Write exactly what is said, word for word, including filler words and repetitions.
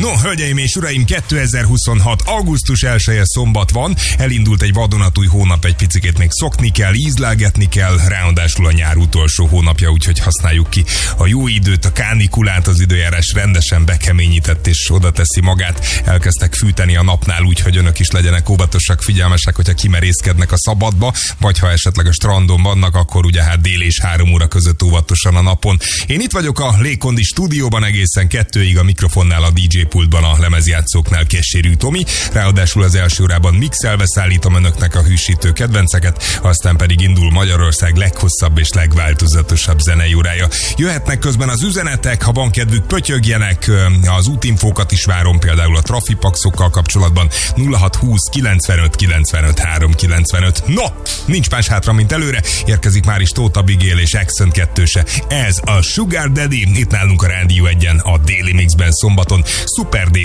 No, hölgyeim és uraim, kétezer-huszonhat. augusztus elseje szombat van, elindult egy vadonatúj hónap, egy picikét még szokni kell, ízlelgetni kell, ráadásul a nyár utolsó hónapja, úgyhogy használjuk ki a jó időt, a kánikulát, az időjárás rendesen bekeményített és oda teszi magát. Elkezdtek fűteni a napnál, úgyhogy önök is legyenek óvatosak, figyelmesek, hogyha kimerészkednek a szabadba, vagy ha esetleg a strandon vannak, akkor ugye hát dél és három óra között óvatosan a napon. Én itt vagyok a Légkondi stúdióban egészen kettőig, a mikrofonnál, a dé dzsé pultban, a lemezjátszóknál Kessérű Tomi. Ráadásul az első órában mixelve szállítom önöknek a hűsítő kedvenceket, aztán pedig indul Magyarország leghosszabb és legváltozatosabb zenei órája. Jöhetnek közben az üzenetek, ha van kedvük, pötyögjenek, az útinfókat is várom, például a trafipaxokkal kapcsolatban nulla hat húsz kilencvenöt kilencvenöt három kilencvenöt. No, nincs más hátra, mint előre, érkezik már is Tóth Abigail és Accent kettőse. Ez a Sugar Daddy, itt nálunk a Rádió egyen a Déli Mixben szombaton. Szuper